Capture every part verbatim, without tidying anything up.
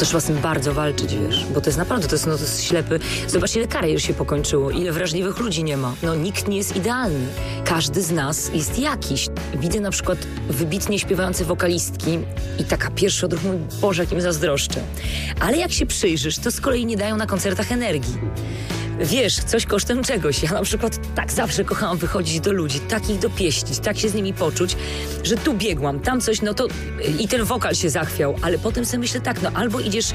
to trzeba z tym bardzo walczyć, wiesz, bo to jest naprawdę, to jest, no, to jest ślepy. Zobacz, ile karier się pokończyło, ile wrażliwych ludzi nie ma. No nikt nie jest idealny. Każdy z nas jest jakiś. Widzę na przykład wybitnie śpiewające wokalistki i taka pierwszy odruch, mój Boże, jakim zazdroszczę. Ale jak się przyjrzysz, to z kolei nie dają na koncertach energii. Wiesz, coś kosztem czegoś. Ja na przykład tak zawsze kochałam wychodzić do ludzi, tak ich dopieścić, tak się z nimi poczuć, że tu biegłam, tam coś, no to i ten wokal się zachwiał, ale potem sobie myślę tak, no albo idziesz,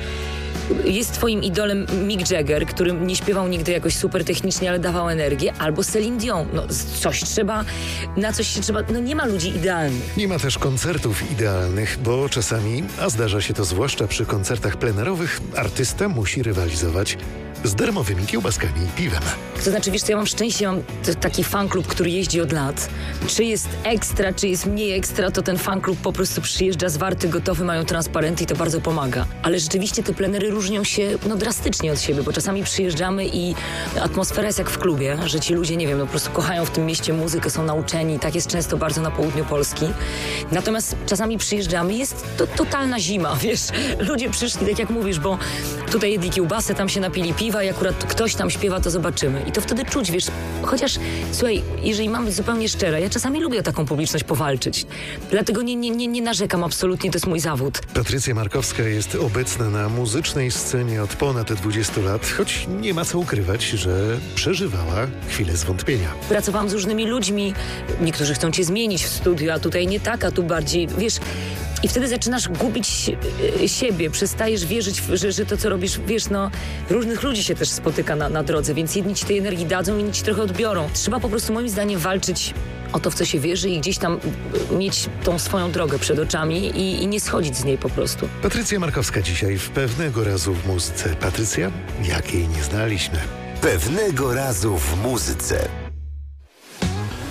jest twoim idolem Mick Jagger, który nie śpiewał nigdy jakoś super technicznie, ale dawał energię, albo Celine Dion. No coś trzeba, na coś się trzeba, no nie ma ludzi idealnych. Nie ma też koncertów idealnych, bo czasami, a zdarza się to zwłaszcza przy koncertach plenerowych, artysta musi rywalizować z darmowymi kiełbaskami i piwem. To znaczy, wiesz co, ja mam szczęście, mam t- taki fanklub, który jeździ od lat. Czy jest ekstra, czy jest mniej ekstra, to ten fanklub po prostu przyjeżdża zwarty, gotowy, mają transparenty i to bardzo pomaga. Ale rzeczywiście te plenery różnią się no drastycznie od siebie, bo czasami przyjeżdżamy i atmosfera jest jak w klubie, że ci ludzie, nie wiem, no po prostu kochają w tym mieście muzykę, są nauczeni, tak jest często bardzo na południu Polski. Natomiast czasami przyjeżdżamy, jest to totalna zima, wiesz. Ludzie przyszli, tak jak mówisz, bo tutaj jedli kiełbasę, tam się napili piwa i akurat ktoś tam śpiewa, to zobaczymy. I to wtedy czuć, wiesz, chociaż, słuchaj, jeżeli mam być zupełnie szczera, ja czasami lubię o taką publiczność powalczyć. Dlatego nie, nie, nie, nie narzekam absolutnie, to jest mój zawód. Patrycja Markowska jest obecna na muzycznej scenie od ponad dwudziestu lat, choć nie ma co ukrywać, że przeżywała chwilę zwątpienia. Pracowałam z różnymi ludźmi, niektórzy chcą cię zmienić w studiu, a tutaj nie tak, a tu bardziej, wiesz... I wtedy zaczynasz gubić siebie, przestajesz wierzyć, w, że, że to, co robisz, wiesz, no, różnych ludzi się też spotyka na, na drodze, więc jedni ci tej energii dadzą, inni ci trochę odbiorą. Trzeba po prostu, moim zdaniem, walczyć o to, w co się wierzy i gdzieś tam mieć tą swoją drogę przed oczami i, i nie schodzić z niej po prostu. Patrycja Markowska dzisiaj w Pewnego razu w muzyce. Patrycja, jakiej nie znaliśmy. Pewnego razu w muzyce.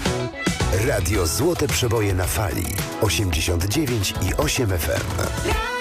Radio Złote Przeboje na fali osiemdziesiąt dziewięć i osiem F M.